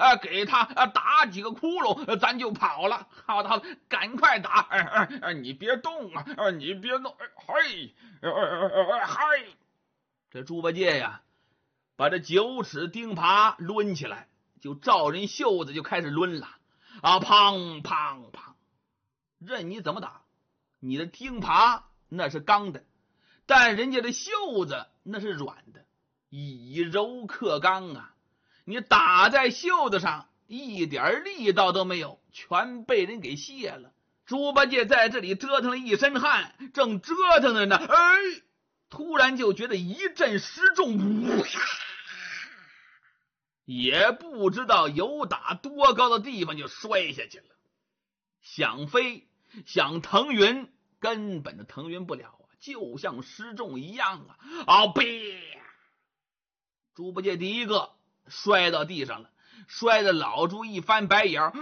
给他打几个窟窿，咱就跑了。好的好的，赶快打！你别动啊！你别动！嘿，嗨！这猪八戒呀，把这9齿钉耙抡起来，就照人袖子就开始抡了。砰砰砰！任你怎么打，你的钉耙那是钢的，但人家的袖子那是软的，以柔克刚啊！你打在袖子上，一点力道都没有，全被人给卸了。猪八戒在这里折腾了一身汗，正折腾着呢，突然就觉得一阵失重，也不知道由打多高的地方就摔下去了。想飞想腾云，根本的腾云不了啊，就像失重一样啊！猪八戒第一个摔到地上了，摔得老猪一翻白眼，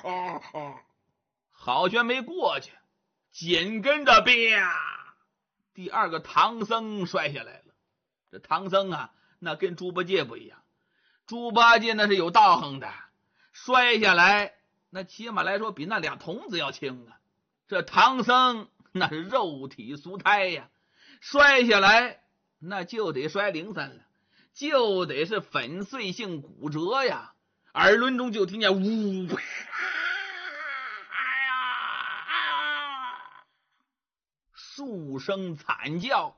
好悬没过去。紧跟着第二个唐僧摔下来了。这唐僧啊，那跟猪八戒不一样，猪八戒那是有道行的，摔下来那起码来说比那俩童子要轻啊。这唐僧那是肉体俗胎呀，摔下来那就得摔零散了，就得是粉碎性骨折呀。耳轮中就听见呜，数声惨叫。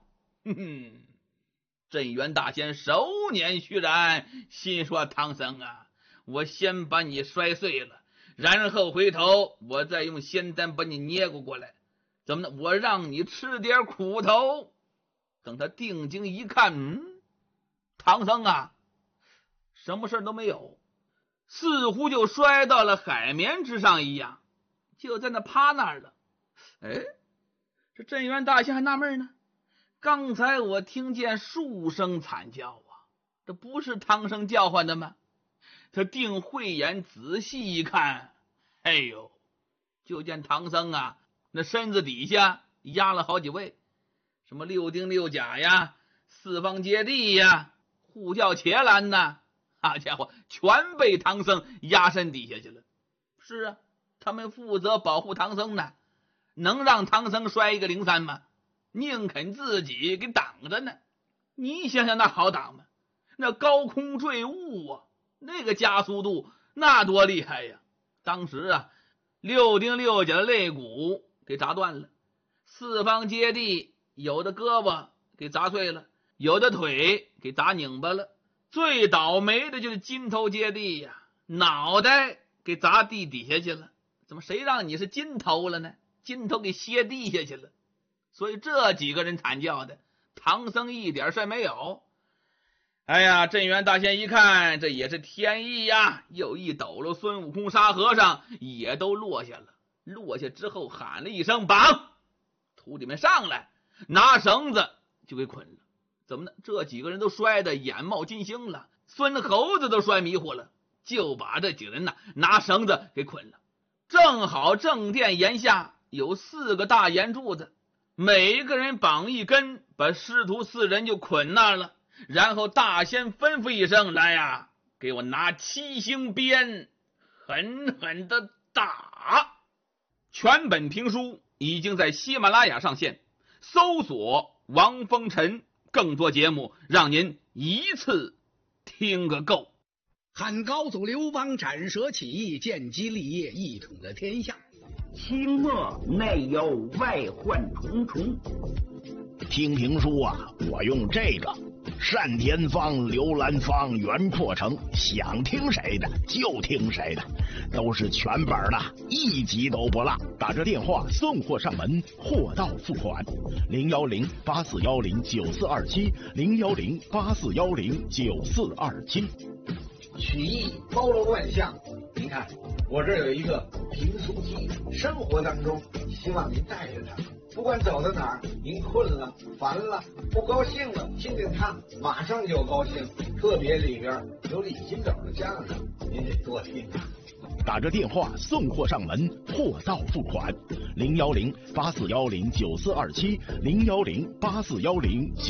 镇元大仙手捻须髯，心说唐僧啊，我先把你摔碎了，然后回头我再用仙丹把你捏过来，怎么呢？我让你吃点苦头。等他定睛一看，唐僧啊，什么事都没有，似乎就摔到了海绵之上一样，就在那趴那儿了。这镇元大仙还纳闷呢，刚才我听见数声惨叫啊，这不是唐僧叫唤的吗？他定慧眼仔细一看，就见唐僧啊，那身子底下压了好几位，什么六丁六甲呀，四方揭谛呀，护教伽蓝呐，好家伙，全被唐僧压身底下去了。是啊，他们负责保护唐僧呢，能让唐僧摔一个零散吗？宁肯自己给挡着呢。你想想那好挡吗？那高空坠物啊，那个加速度那多厉害呀！当时啊，六丁六甲的肋骨给砸断了，四方揭谛有的胳膊给砸碎了，有的腿给砸拧巴了，最倒霉的就是金头揭谛呀，脑袋给砸地底下去了。怎么谁让你是金头了呢？金头给歇地下去了。所以这几个人惨叫的，唐僧一点事没有。镇元大仙一看这也是天意呀，又一抖了孙悟空沙和尚也都落下了。落下之后喊了一声绑，徒弟们上来，拿绳子就给捆了。怎么呢？这几个人都摔得眼冒金星了，孙猴子都摔迷糊了，就把这几个人拿绳子给捆了。正好正殿檐下有4个大岩柱子，每个人绑一根，把师徒4人就捆那儿了。然后大仙吩咐一声，来呀，给我拿7星鞭，狠狠的打。全本评书已经在喜马拉雅上线，搜索王风尘，更多节目让您一次听个够。 汉高祖刘邦斩蛇起义，建基立业，一统了天下。 清末内忧外患重重。 听评书啊，我用这个单田芳、刘兰芳、袁阔成，想听谁的就听谁的，都是全本的，一集都不落。打这电话送货上门，货到付款。010-8410-9427，010-8410-9427。 曲艺包罗万象，您看我这有一个评书机，生活当中希望您带着它，不管走到哪儿，您困了、烦了、不高兴了，听听它，马上就高兴。特别里边有李金斗的相声，您得多听啊。 打着电话送货上门，货到付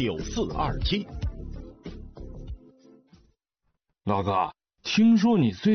款。010-8410-9427，010-8410-9427。 老哥，听说你最